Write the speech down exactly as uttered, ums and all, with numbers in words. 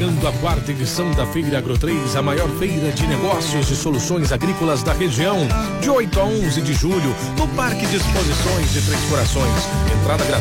chegando a quarta edição da Feira Agro três, a maior feira de negócios e soluções agrícolas da região, de oito a onze de julho, no Parque de Exposições de Três Corações. Entrada gratuita